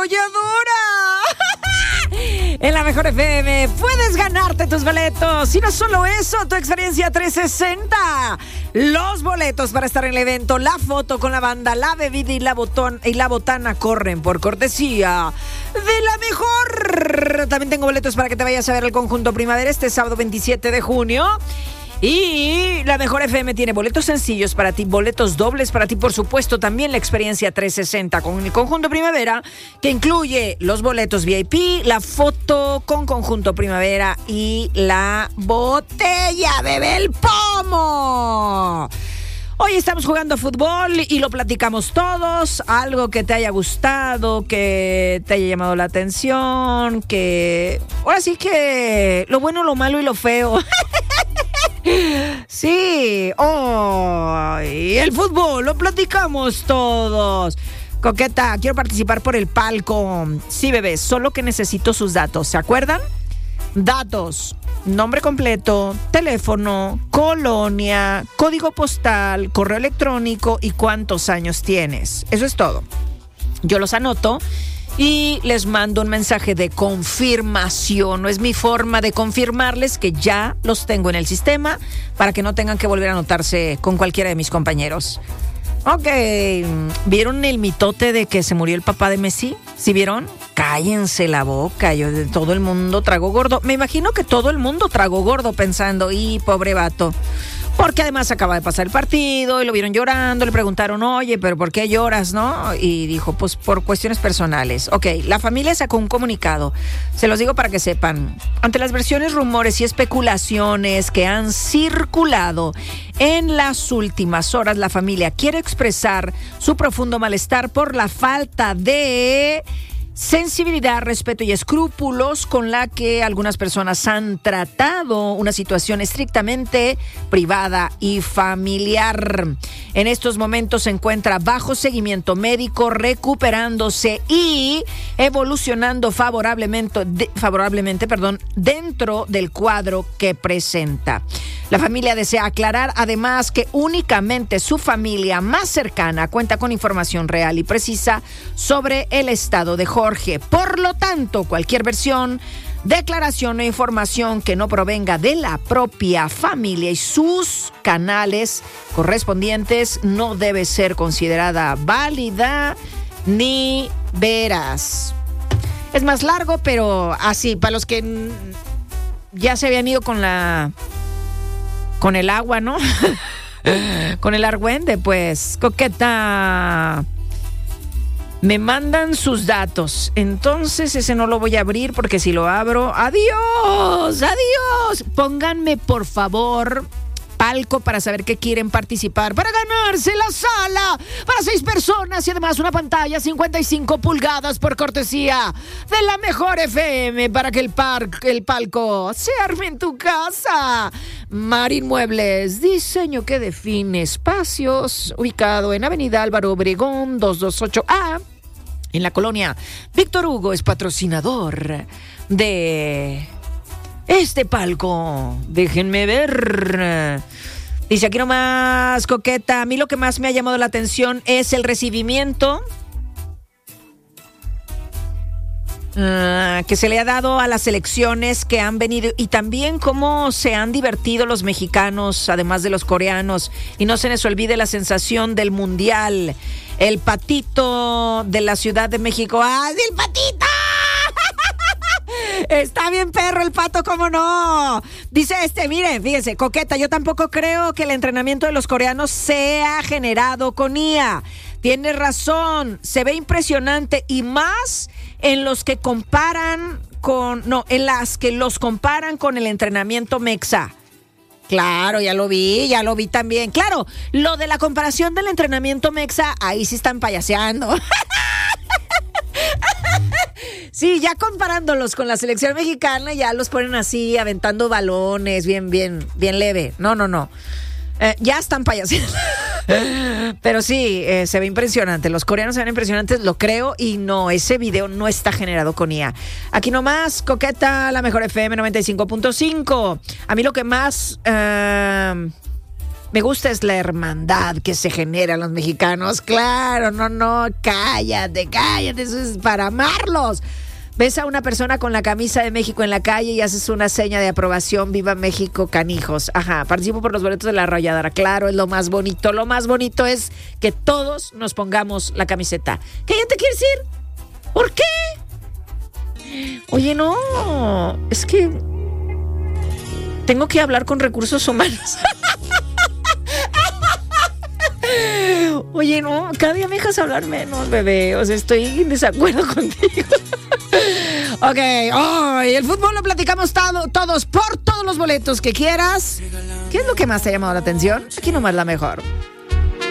arrolladora. En la Mejor FM puedes ganarte tus boletos. Y no solo eso, tu experiencia 360. Los boletos para estar en el evento, la foto con la banda, la bebida y la botana corren por cortesía de La Mejor. También tengo boletos para que te vayas a ver el Conjunto Primavera este sábado 27 de junio. Y La Mejor FM tiene boletos sencillos para ti, boletos dobles para ti, por supuesto, también la experiencia 360 con el Conjunto Primavera, que incluye los boletos VIP, la foto con Conjunto Primavera y la botella Bebe el Pomo. Hoy estamos jugando fútbol y lo platicamos todos. Algo que te haya gustado, que te haya llamado la atención, que... Ahora sí que lo bueno, lo malo y lo feo. Sí, el fútbol, lo platicamos todos. Coqueta, quiero participar por el palco. Sí, bebé, solo que necesito sus datos, ¿se acuerdan? Datos, nombre completo, teléfono, colonia, código postal, correo electrónico y cuántos años tienes. Eso es todo. Yo los anoto y les mando un mensaje de confirmación. No es mi forma de confirmarles que ya los tengo en el sistema para que no tengan que volver a anotarse con cualquiera de mis compañeros. Ok, ¿vieron el mitote de que se murió el papá de Messi? ¿Sí vieron? Cállense la boca, todo el mundo tragó gordo. Me imagino que todo el mundo tragó gordo pensando, y pobre vato. Porque además acaba de pasar el partido y lo vieron llorando, le preguntaron, oye, pero ¿por qué lloras, no? Y dijo, pues por cuestiones personales. Ok, la familia sacó un comunicado, se los digo para que sepan. Ante las versiones, rumores y especulaciones que han circulado en las últimas horas, la familia quiere expresar su profundo malestar por la falta de sensibilidad, respeto y escrúpulos con la que algunas personas han tratado una situación estrictamente privada y familiar. En estos momentos se encuentra bajo seguimiento médico, recuperándose y evolucionando favorablemente, dentro del cuadro que presenta. La familia desea aclarar además que únicamente su familia más cercana cuenta con información real y precisa sobre el estado de Jorge. Por lo tanto, cualquier versión, declaración o información que no provenga de la propia familia y sus canales correspondientes no debe ser considerada válida ni veraz. Es más largo, pero así, para los que ya se habían ido con el agua, ¿no? Con el argüende, pues, coqueta. Me mandan sus datos. Entonces ese no lo voy a abrir porque si lo abro, ¡adiós! Pónganme, por favor, palco para saber que quieren participar, para ganarse la sala para 6 personas y además una pantalla 55 pulgadas por cortesía de La Mejor FM para que el palco se arme en tu casa. Marín Muebles, diseño que define espacios, ubicado en Avenida Álvaro Obregón 228A, en la colonia Víctor Hugo. Es patrocinador de este palco. Déjenme ver. Dice aquí nomás, coqueta, a mí lo que más me ha llamado la atención es el recibimiento que se le ha dado a las selecciones que han venido y también cómo se han divertido los mexicanos, además de los coreanos. Y no se les olvide la sensación del mundial, el patito de la Ciudad de México. ¡Ah, sí, el patito! Está bien perro el pato, ¿cómo no? Dice miren, fíjense, coqueta, yo tampoco creo que el entrenamiento de los coreanos sea generado con IA. Tienes razón, se ve impresionante y más en los que en las que los comparan con el entrenamiento mexa. Claro, ya lo vi también. Claro, lo de la comparación del entrenamiento mexa, ahí sí están payaseando. Sí, ya comparándolos con la selección mexicana, ya los ponen así, aventando balones, bien leve. No. Ya están payaseando. Pero sí, se ve impresionante. Los coreanos se ven impresionantes, lo creo. Y no, ese video no está generado con IA. Aquí nomás, coqueta, La Mejor FM 95.5. A mí lo que más me gusta es la hermandad que se genera en los mexicanos. Claro, no, cállate, eso es para amarlos. Ves a una persona con la camisa de México en la calle y haces una seña de aprobación, viva México, canijos. Ajá, participo por los boletos de la Arrolladora. Claro, es lo más bonito. Lo más bonito es que todos nos pongamos la camiseta. ¿Qué ya te quieres ir? ¿Por qué? Oye, no, es que tengo que hablar con recursos humanos. Oye, no, cada día me dejas hablar menos, bebé. O sea, estoy en desacuerdo contigo. Ok, hoy el fútbol lo platicamos todos por todos los boletos que quieras. ¿Qué es lo que más te ha llamado la atención? Aquí nomás la mejor.